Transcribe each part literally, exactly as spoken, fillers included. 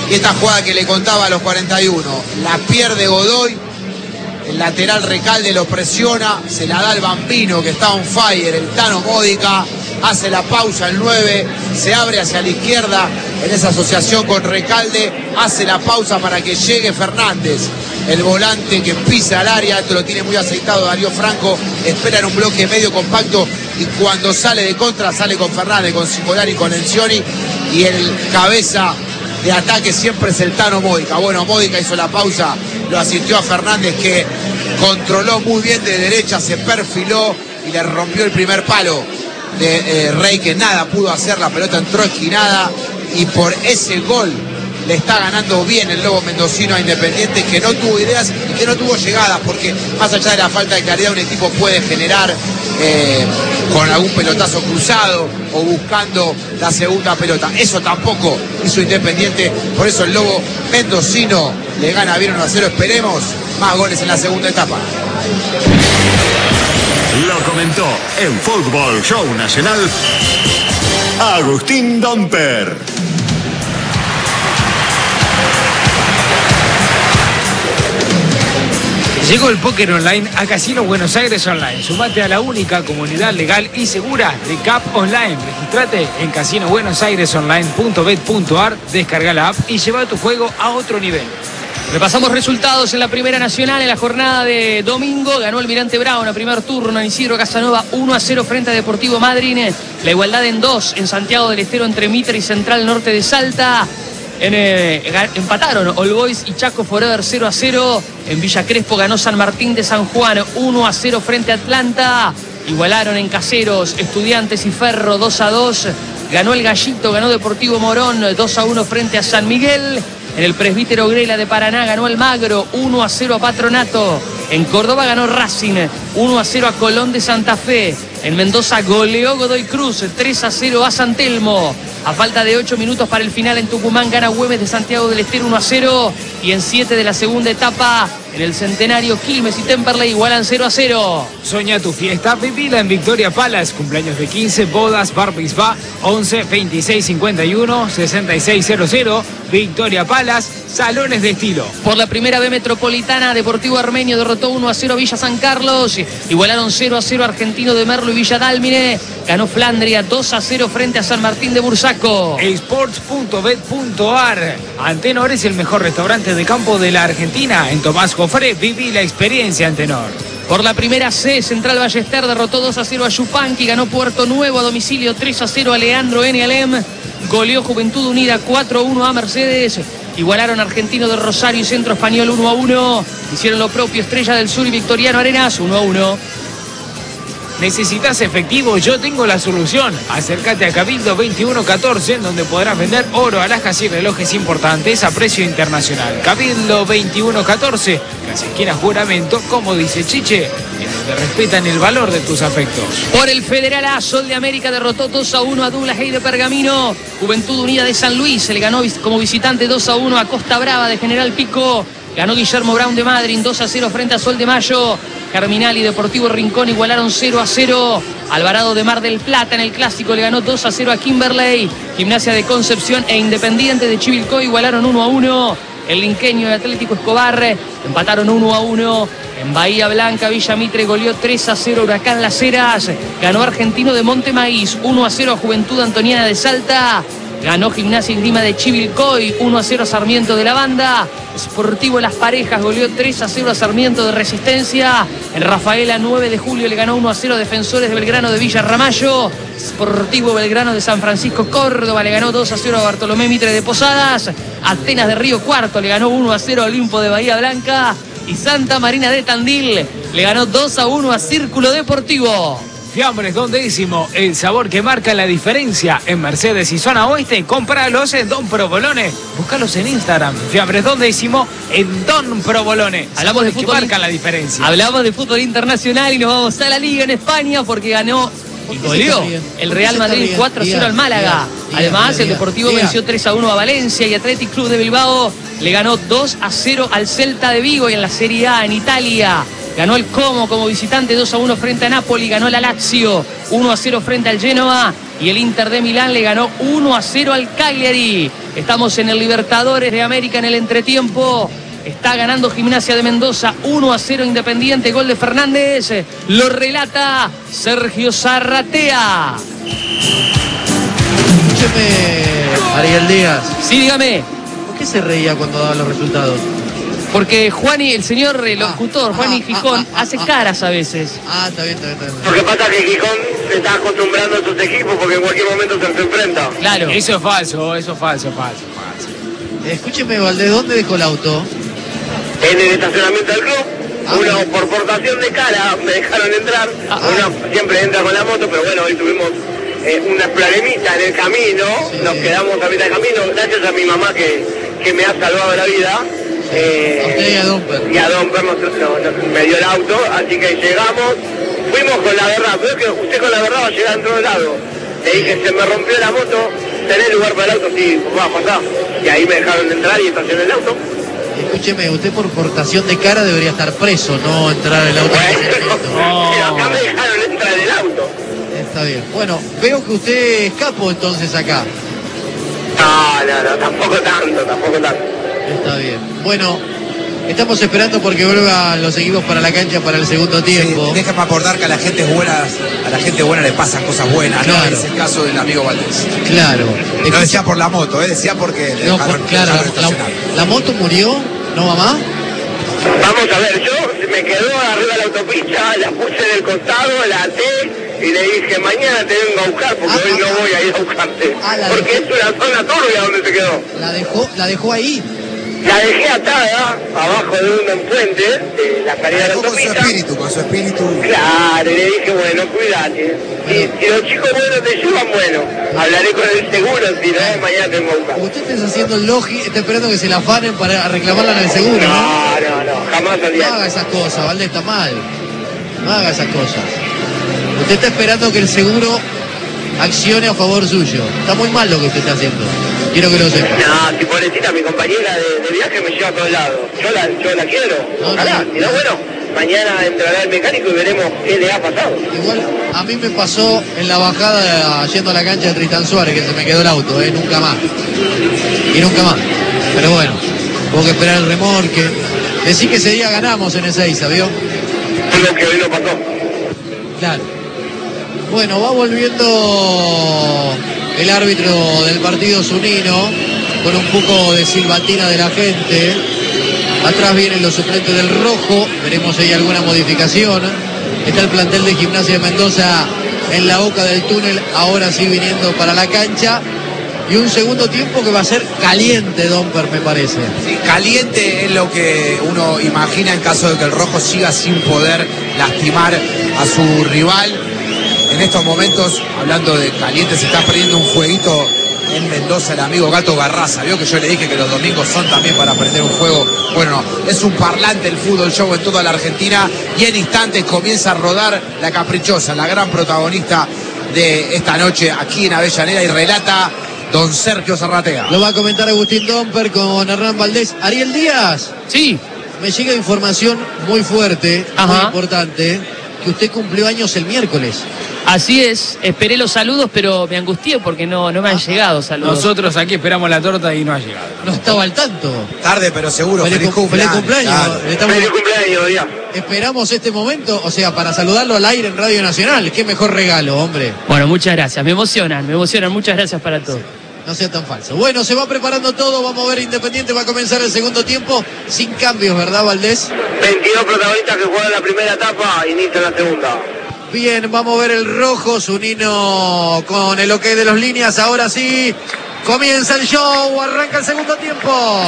Y esta jugada que le contaba a los cuarenta y uno, la pierde Godoy, el lateral Recalde lo presiona, se la da al Bambino que está on fire, el Tano Módica, hace la pausa el nueve, se abre hacia la izquierda en esa asociación con Recalde, hace la pausa para que llegue Fernández, el volante que pisa al área, esto lo tiene muy aceitado Darío Franco, espera en un bloque medio compacto y cuando sale de contra sale con Fernández, con Cicolari, con Lencioni, y el cabeza de ataque siempre es el Tano Módica. Bueno, Módica hizo la pausa, lo asistió a Fernández que controló muy bien de derecha, se perfiló y le rompió el primer palo de eh, Rey, que nada pudo hacer, la pelota entró esquinada y por ese gol le está ganando bien el Lobo Mendocino a Independiente, que no tuvo ideas y que no tuvo llegadas, porque más allá de la falta de claridad un equipo puede generar eh, con algún pelotazo cruzado o buscando la segunda pelota. Eso tampoco hizo Independiente, por eso el Lobo Mendocino le gana bien uno a cero. Esperemos más goles en la segunda etapa. Lo comentó en Fútbol Show Nacional Agustín Domper. Llegó el póker online a Casino Buenos Aires Online. Sumate a la única comunidad legal y segura de C A P Online. Registrate en casino buenos aires online punto bet punto ar, descarga la app y lleva tu juego a otro nivel. Repasamos resultados en la Primera Nacional en la jornada de domingo. Ganó Almirante Brown a primer turno en Isidro Casanova uno a cero frente a Deportivo Madryn. La igualdad en dos en Santiago del Estero entre Mitre y Central Norte de Salta. En, eh, empataron All Boys y Chaco Forever cero a cero. En Villa Crespo ganó San Martín de San Juan uno a cero frente a Atlanta. Igualaron en Caseros Estudiantes y Ferro dos a dos. Ganó el Gallito, ganó Deportivo Morón dos a uno frente a San Miguel. En el Presbítero Grela de Paraná ganó Almagro uno a cero a Patronato. En Córdoba ganó Racing uno a cero a Colón de Santa Fe. En Mendoza goleó Godoy Cruz tres a cero a San Telmo. A falta de ocho minutos para el final en Tucumán gana Güemes de Santiago del Estero uno a cero. Y en siete de la segunda etapa en el Centenario Quilmes y Temperley igualan cero a cero. Soña tu fiesta, vivila en Victoria Palace. Cumpleaños de quince, bodas, bar mitzvah, once, veintiséis, cincuenta y uno, sesenta y seis cero cero. Victoria Palace, salones de estilo. Por la primera B metropolitana, Deportivo Armenio derrotó uno a cero a Villa San Carlos. Igualaron cero a cero Argentino de Merlo y Villa Dálmine. Ganó Flandria dos a cero frente a San Martín de Bursaco. Sports punto bet punto ar. Antenor es el mejor restaurante de campo de la Argentina. En Tomás Jofré, viví la experiencia Antenor. Por la primera C, Central Ballester derrotó dos a cero a Yupanqui. Ganó Puerto Nuevo a domicilio tres a cero a Leandro N. Alem. Goleó Juventud Unida cuatro a uno a Mercedes. Igualaron Argentino de Rosario y Centro Español uno a uno. Hicieron lo propio Estrella del Sur y Victoriano Arenas uno a uno. ¿Necesitas efectivo? Yo tengo la solución. Acércate a Cabildo veintiuno catorce, donde podrás vender oro, alhajas y relojes importantes a precio internacional. Cabildo veintiuno catorce, casi esquina Juramento, como dice Chiche, en donde respetan el valor de tus afectos. Por el Federal A, Sol de América derrotó dos a uno a Douglas Hay de Pergamino. Juventud Unida de San Luis se le ganó como visitante dos a uno a Costa Brava de General Pico. Ganó Guillermo Brown de Madryn dos a cero frente a Sol de Mayo. Germinal y Deportivo Rincón igualaron cero a cero. Alvarado de Mar del Plata en el Clásico le ganó dos a cero a Kimberley. Gimnasia de Concepción e Independiente de Chivilcoy igualaron uno a uno. El Linqueño y Atlético Escobar empataron uno a uno. En Bahía Blanca, Villa Mitre goleó tres a cero Huracán Las Heras. Ganó Argentino de Monte Maíz uno a cero a Juventud Antoniana de Salta. Ganó Gimnasia y Grima de Chivilcoy uno a cero a Sarmiento de la Banda. Sportivo Las Parejas goleó tres a cero a Sarmiento de Resistencia. En Rafaela nueve de julio le ganó uno a cero a Defensores de Belgrano de Villa Ramallo. Sportivo Belgrano de San Francisco Córdoba le ganó dos a cero a Bartolomé Mitre de Posadas. Atenas de Río Cuarto le ganó uno a cero a Olimpo de Bahía Blanca. Y Santa Marina de Tandil le ganó dos a uno a Círculo Deportivo. Fiambres Don Décimo, el sabor que marca la diferencia en Mercedes y Zona Oeste. Cómpralos en Don Provolone. Búscalos en Instagram. Fiambres Don Décimo en Don Provolone. Hablamos de fútbol. Que marcan la diferencia. Hablamos de fútbol internacional y nos vamos a la Liga en España porque ganó y goleó el Real Madrid cuatro a cero al Málaga. Además, el Deportivo venció tres a uno a Valencia y Athletic Club de Bilbao le ganó dos a cero al Celta de Vigo. Y en la Serie A en Italia ganó el Como como visitante dos a uno frente a Napoli. Ganó la Lazio uno a cero frente al Genoa. y el Inter de Milán le ganó uno a cero al Cagliari. Estamos en el Libertadores de América en el entretiempo. Está ganando Gimnasia de Mendoza uno a cero Independiente, gol de Fernández. Lo relata Sergio Zarratea. Escúcheme, Ariel Díaz. Sí, dígame. ¿Por qué se reía cuando daba los resultados? Porque Juani, el señor el locutor, ah, Juani ah, Gijón, ah, ah, hace ah, caras a veces. Ah, está bien, está bien, está bien. Lo que pasa es que Gijón se está acostumbrando a sus equipos porque en cualquier momento se enfrenta. Claro. Eso es falso, eso es falso, falso, falso. Escúcheme, Valdés, ¿dónde dejó el auto? En el estacionamiento del club, Ah, uno bueno. por portación de cara me dejaron entrar, Ah, uno siempre entra con la moto, pero bueno, hoy tuvimos eh, una problemita en el camino, Sí. nos quedamos a mitad de camino, gracias a mi mamá que, que me ha salvado la vida. Eh, A usted y a Domper. Y a Domper nos, nos- nos- me dio el auto, así que llegamos, fuimos con la verdad, creo que usted con la verdad va a llegar dentro del lado. Le dije, se me rompió la moto, ¿tenés lugar para el auto? Sí, va a pasar. Y ahí me dejaron entrar y estacioné el auto. Escúcheme, usted por portación de cara debería estar preso, no entrar el auto. Bueno, pero acá me dejaron entrar en el auto. Está bien. Bueno, veo que usted es capo entonces acá. No, no, no, tampoco tanto, tampoco tanto. Está bien. Bueno, estamos esperando porque vuelvan los equipos para la cancha para el segundo tiempo. Sí, déjame acordar que a la gente buena, a la gente buena le pasan cosas buenas, Claro. ¿no? Es el caso del amigo Valdés. Claro. No decía por la moto, ¿eh? Decía porque le No, dejaron- por- claro, dejaron la, estacionar. la moto murió, ¿no, mamá? Vamos a ver, yo me quedó arriba de la autopista, la puse en el costado, la até y le dije, mañana te vengo a buscar porque Ah, hoy ah, no ah. voy a ir a buscarte. Ah, la Porque es dejó. una zona turbia donde se quedó. La dejó, la dejó ahí. La dejé atada abajo de un puente de la salida de la Con su autopista. espíritu, con su espíritu. Claro, y le dije, bueno, cuídate. Si, si los chicos buenos te llevan, bueno, hablaré con el seguro, si no, mañana te vengo a buscar. Usted está haciendo el logi, está esperando que se la afanen para reclamarla en el seguro, ¿no? No, no, no, jamás No olvidar. haga esas cosas, Valdés, está mal. No haga esas cosas. Usted está esperando que el seguro accione a favor suyo. Está muy mal lo que usted está haciendo. Quiero que lo sepa. No, si pobrecita, mi compañera de, de viaje me lleva a todos lados. Yo la, yo la quiero, No, ojalá. no, Si no, no. bueno, mañana entrará el mecánico y veremos qué le ha pasado. Igual a mí me pasó en la bajada yendo a la cancha de Tristán Suárez, que se me quedó el auto, ¿eh? Nunca más. Y nunca más. Pero bueno, hubo que esperar el remolque. Decí que ese día ganamos en Ezeiza, ¿vio? Lo que hoy no pasó. Claro. Bueno, va volviendo el árbitro del partido Zunino con un poco de silbatina de la gente. Atrás vienen los suplentes del rojo. Veremos si hay alguna modificación. Está el plantel de Gimnasia de Mendoza en la boca del túnel, ahora sí viniendo para la cancha. Y un segundo tiempo que va a ser caliente, Domper, me parece. Sí, caliente es lo que uno imagina en caso de que el rojo siga sin poder lastimar a su rival. En estos momentos, hablando de caliente, se está perdiendo un fueguito en Mendoza el amigo Gato Garraza. Vio que yo le dije que los domingos son también para prender un fuego. Bueno, es un parlante el fútbol show en toda la Argentina y en instantes comienza a rodar la caprichosa, la gran protagonista de esta noche aquí en Avellaneda, y relata don Sergio Zarratea. Lo va a comentar Agustín Domper con Hernán Valdés. Ariel Díaz. Sí. Me llega información muy fuerte, Ajá. muy importante, que usted cumplió años el miércoles. Así es, esperé los saludos, pero me angustié porque no, no me han llegado saludos. Nosotros aquí esperamos la torta y no ha llegado. No estaba al tanto. Tarde pero seguro. Feliz Feliz cum- feliz cumpleaños. cumpleaños. Claro. Le estamos- Feliz cumpleaños, Díaz. esperamos este momento, o sea, para saludarlo al aire en Radio Nacional. Qué mejor regalo, hombre. Bueno, muchas gracias, me emocionan, me emocionan, muchas gracias para todos. No sea tan falso. Bueno, se va preparando todo. Vamos a ver, Independiente va a comenzar el segundo tiempo sin cambios, ¿verdad, Valdés? veintidós protagonistas que jugaron la primera etapa, inicia la segunda. Bien, vamos a ver el rojo, Zunino con el ok de los líneas. Ahora sí, comienza el show, arranca el segundo tiempo.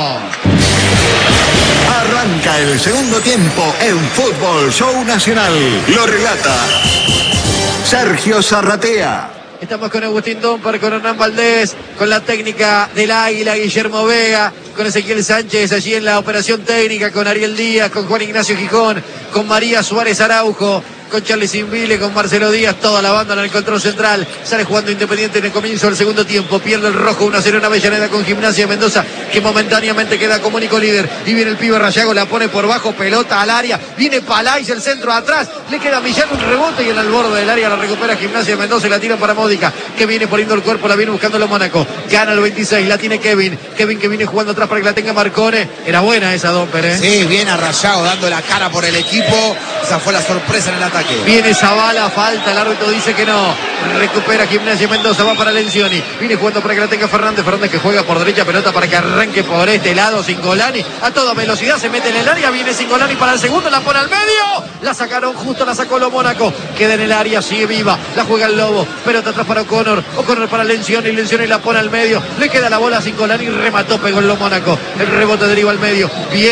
Arranca el segundo tiempo en Fútbol Show Nacional. Lo relata Sergio Zarratea. Estamos con Agustín Domper, con Hernán Valdés, con la técnica del Águila, Guillermo Vega, con Ezequiel Sánchez allí en la operación técnica, con Ariel Díaz, con Juan Ignacio Gijón, con María Suárez Araujo, con Charlie Simbile, con Marcelo Díaz, toda la banda en el control central. Sale jugando Independiente en el comienzo del segundo tiempo. Pierde el rojo uno a cero en Avellaneda con Gimnasia de Mendoza, que momentáneamente queda como único líder. Y viene el pibe Rayago, la pone por bajo, pelota al área. Viene Palais, el centro atrás. Le queda a Millán un rebote y en el borde del área la recupera Gimnasia de Mendoza y la tira para Módica, que viene poniendo el cuerpo, la viene buscando los Mónaco. Gana el veintiséis, la tiene Kevin. Kevin que viene jugando atrás para que la tenga Marcone. Era buena esa Domper, ¿eh? Sí, viene a Rayago dando la cara por el equipo. Esa fue la sorpresa en el ataque. Viene Zavala, falta, el árbitro dice que no. Recupera Gimnasia Mendoza, va para Lencioni. Viene jugando para que la tenga Fernández. Fernández que juega por derecha, pelota para que arranque por este lado. Singolani a toda velocidad se mete en el área. Viene Singolani para el segundo, la pone al medio. La sacaron justo, la sacó lo Mónaco. Queda en el área, sigue viva. La juega el Lobo. Pelota atrás para O'Connor. O'Connor para Lencioni. Lencioni la pone al medio. Le queda la bola a Singolani. Remató, pegó en lo Mónaco. El rebote deriva al medio.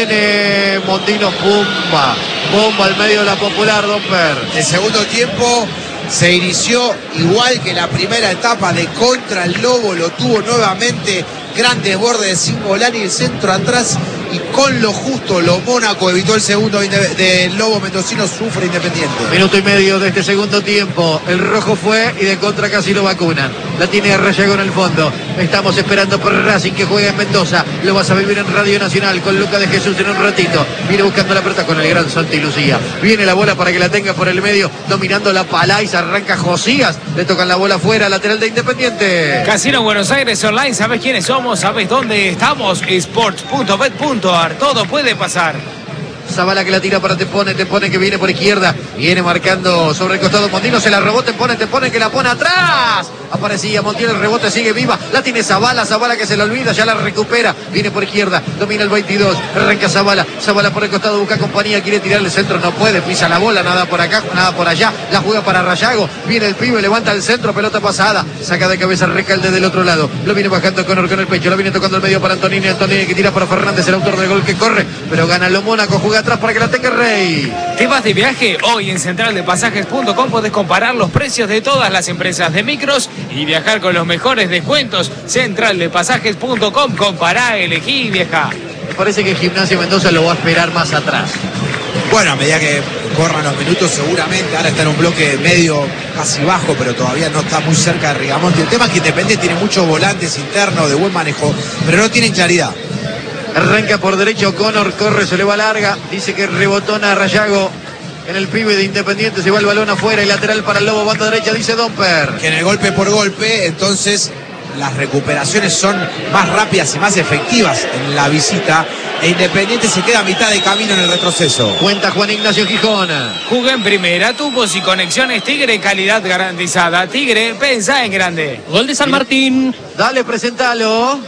Viene Mondino, pumba. Bomba al medio de la Popular, Domper. El segundo tiempo se inició igual que la primera etapa, de contra el Lobo, lo tuvo nuevamente, gran desborde de Singolani, el centro atrás y con lo justo lo Mónaco evitó el segundo del Lobo mendocino, sufre Independiente. Minuto y medio de este segundo tiempo, el rojo fue y de contra casi lo vacunan. La tiene Rayago en el fondo. Estamos esperando por Racing que juega en Mendoza. Lo vas a vivir en Radio Nacional con Luca de Jesús en un ratito. Viene buscando la pelota con el gran Santi Lucía. Viene la bola para que la tenga por el medio, dominando la Palais, arranca Josías, le tocan la bola afuera, lateral de Independiente. Casino Buenos Aires Online, ¿sabes quiénes somos? ¿Sabes dónde estamos? sports punto bet punto ar, todo puede pasar. Zavala que la tira para Tepone, Tepone que viene por izquierda, viene marcando sobre el costado Mondino, se la robó Tepone, Tepone que la pone atrás. Aparecía Montiel, el rebote sigue viva, la tiene Zavala, Zavala que se la olvida, ya la recupera, viene por izquierda, domina el veintidós, arranca Zavala, Zavala por el costado, busca compañía, quiere tirar el centro, no puede, pisa la bola, nada por acá, nada por allá, la juega para Rayago, viene el pibe, levanta el centro, pelota pasada, saca de cabeza Recalde del otro lado, lo viene bajando Conor con el pecho, lo viene tocando el medio para Antonini, Antonini que tira para Fernández, el autor del gol que corre, pero gana lo Mónaco, juega atrás para que la tenga Rey. ¿Te vas de viaje? Hoy en central de pasajes punto com podés comparar los precios de todas las empresas de micros y viajar con los mejores descuentos. central de pasajes punto com, compará, elegí y viajá. Me parece que Gimnasia Mendoza lo va a esperar más atrás. Bueno, a medida que corran los minutos seguramente, ahora está en un bloque medio casi bajo, pero todavía no está muy cerca de Rigamonti. El tema es que Independiente tiene muchos volantes internos de buen manejo, pero no tienen claridad. Arranca por derecha O'Connor, corre, se le va larga, dice que rebotona a Rayago en el pibe de Independiente, se va el balón afuera y lateral para el Lobo, banda derecha, dice Domper. Que en el golpe por golpe, entonces las recuperaciones son más rápidas y más efectivas en la visita, e Independiente se queda a mitad de camino en el retroceso. Cuenta Juan Ignacio Gijón. Juega en primera, tubos y conexiones Tigre, calidad garantizada. Tigre, pensá en grande. Gol de San Martín. Dale, presentalo.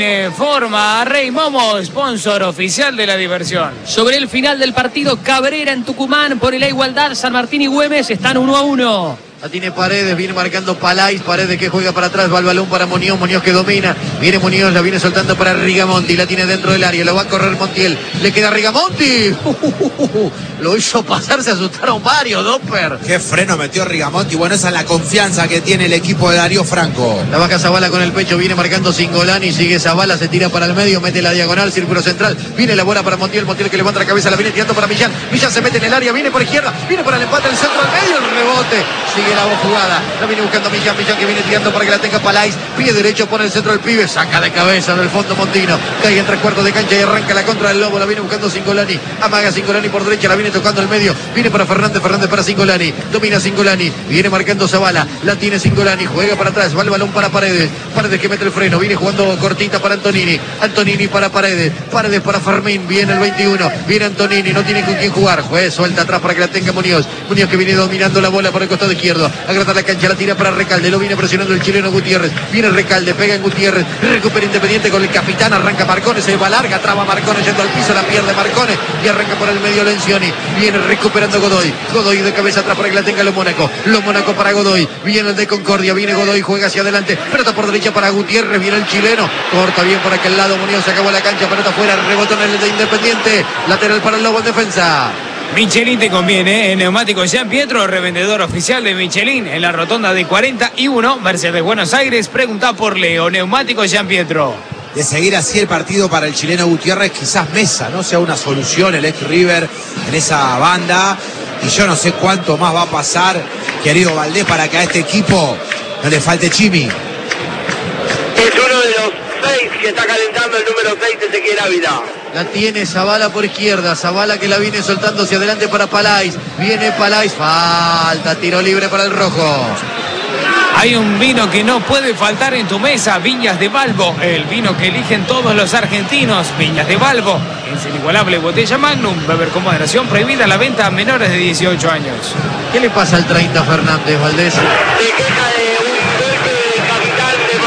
Informa Rey Momo, sponsor oficial de la diversión. Sobre el final del partido, Cabrera en Tucumán, por la igualdad, San Martín y Güemes están uno a uno. La tiene Paredes, viene marcando Palais, Paredes que juega para atrás, va el balón para Muñoz, Muñoz que domina, viene Muñoz, la viene soltando para Rigamonti, la tiene dentro del área, lo va a correr Montiel, le queda Rigamonti, uh, uh, uh, uh. Lo hizo pasar, se asustaron varios, Domper. Qué freno metió Rigamonti, bueno, esa es la confianza que tiene el equipo de Darío Franco. La baja Zavala con el pecho, viene marcando Singolani, sigue Zavala, se tira para el medio, mete la diagonal, círculo central, viene la bola para Montiel, Montiel que levanta la cabeza, la viene tirando para Millán, Millán se mete en el área, viene por izquierda, viene para el empate, el centro al medio, el rebote, sigue la jugada, la viene buscando Millán, Millán que viene tirando para que la tenga Palais, pie derecho pone el centro del pibe, saca de cabeza en el fondo Montino, cae en tres cuartos de cancha y arranca la contra del Lobo, la viene buscando Singolani, amaga Singolani por derecha, la viene tocando el medio, viene para Fernández, Fernández para Singolani, domina Singolani, viene marcando Zavala, la tiene Singolani, juega para atrás, va el balón para Paredes, Paredes que mete el freno, viene jugando cortita para Antonini, Antonini para Paredes, Paredes para Fermín, viene el veintiuno, viene Antonini, no tiene con quién jugar, juez, suelta atrás para que la tenga Muñoz, Muñoz que viene dominando la bola por el costado izquierdo, agranda la cancha, la tira para Recalde, lo viene presionando el chileno Gutiérrez, viene Recalde, pega en Gutiérrez, recupera Independiente con el capitán, arranca Marcone, se va larga, traba Marcone yendo al piso, la pierde Marcone y arranca por el medio Lencioni, viene recuperando Godoy, Godoy de cabeza atrás para que la tenga lo Mónaco, lo Mónaco para Godoy, viene el de Concordia, viene Godoy, juega hacia adelante, pelota por derecha para Gutiérrez, viene el chileno, corta bien por aquel lado, Muñoz se acabó la cancha, pelota fuera, rebotón en el de Independiente, lateral para el Lobo en defensa. Michelin te conviene, en Neumáticos Jean Pietro, revendedor oficial de Michelin, en la rotonda de cuarenta y uno, Mercedes Buenos Aires, pregunta por Leo, Neumáticos Jean Pietro. De seguir así el partido para el chileno Gutiérrez, quizás Mesa no sea una solución, el ex River en esa banda. Y yo no sé cuánto más va a pasar, querido Valdés, para que a este equipo no le falte Chimi. Es uno de los seis que está calentando el número seis, Ezequiel Ávila. La tiene Zavala por izquierda. Zavala que la viene soltando hacia adelante para Palais. Viene Palais. Falta. Tiro libre para el rojo. Hay un vino que no puede faltar en tu mesa, Viñas de Balbo, el vino que eligen todos los argentinos. Viñas de Balbo, es el inigualable botella Magnum, beber con moderación, prohibida la venta a menores de dieciocho años. ¿Qué le pasa al treinta Fernández, Valdés? Se queja de un golpe del capitán de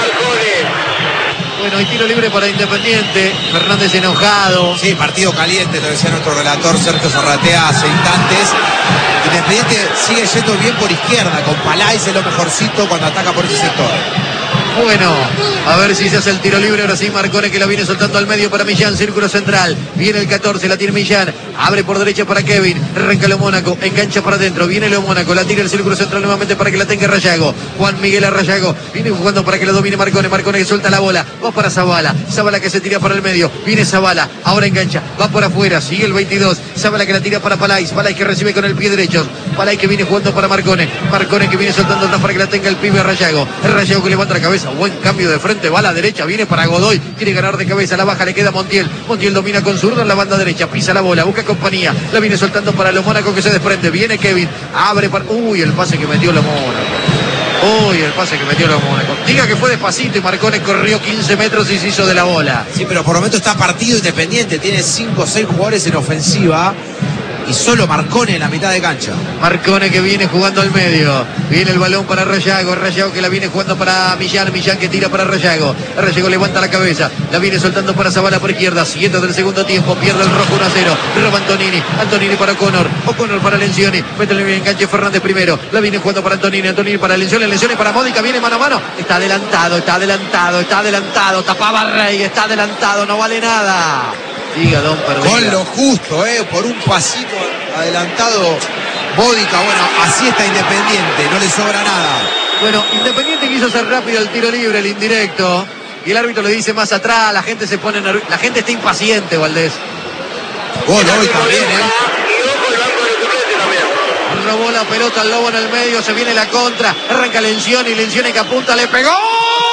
Marcones. Bueno, hay tiro libre para Independiente. Fernández enojado. Sí, partido caliente, lo decía nuestro relator Sergio Zarratea hace instantes. Independiente sigue yendo bien por izquierda, con Palais es lo mejorcito cuando ataca por ese sector. Bueno, a ver si se hace el tiro libre. Ahora sí, Marcone que la viene soltando al medio para Millán, círculo central. Viene el catorce, la tiene Millán. Abre por derecha para Kevin. Arranca Leo Mónaco, engancha para adentro. Viene Leo Mónaco, la tira el círculo central nuevamente para que la tenga Rayago. Juan Miguel Arrayago. Viene jugando para que la domine Marcone. Marcone que suelta la bola. Va para Zavala. Zavala que se tira para el medio. Viene Zavala. Ahora engancha. Va por afuera. Sigue el veintidós. Zavala que la tira para Palais. Palais que recibe con el pie derecho. Palais que viene jugando para Marcone. Marcone que viene soltando atrás para que la tenga el pibe Rayago. Rayago que levanta la cabeza. Buen cambio de frente, va a la derecha, viene para Godoy, quiere ganar de cabeza, la baja, le queda Montiel. Montiel domina con zurdo en la banda derecha, pisa la bola, busca compañía, la viene soltando para Leo Mónaco que se desprende, viene Kevin, abre para... Uy, el pase que metió Leo Mónaco. Uy, el pase que metió Leo Mónaco. Diga que fue despacito y Marcone corrió quince metros y se hizo de la bola. Sí, pero por lo menos está partido Independiente, tiene cinco o seis jugadores en ofensiva. Y solo Marcone en la mitad de cancha. Marcone que viene jugando al medio. Viene el balón para Rayago. Rayago que la viene jugando para Millán. Millán que tira para Rayago. Rayago levanta la cabeza. La viene soltando para Zavala por izquierda. Siguiendo del segundo tiempo. Pierde el rojo uno a cero. Roba Antonini. Antonini para O'Connor. O'Connor para Lencioni. Mete el enganche Fernández primero. La viene jugando para Antonini. Antonini para Lencioni. Lencioni para Módica. Viene mano a mano. Está adelantado. Está adelantado. Está adelantado. Tapaba Rey. Está adelantado. No vale nada. Diga, don Perdida. Con lo justo, eh, por un pasito adelantado Módica. Bueno, así está Independiente, no le sobra nada. Bueno, Independiente quiso hacer rápido el tiro libre, el indirecto. Y el árbitro le dice más atrás, la gente se pone nerv... la gente está impaciente, Valdés. Gol hoy también, eh. Y ojo el banco de suplente también. Robó la pelota al Lobo en el medio, se viene la contra, arranca Lencioni, Lencioni que apunta, le pegó.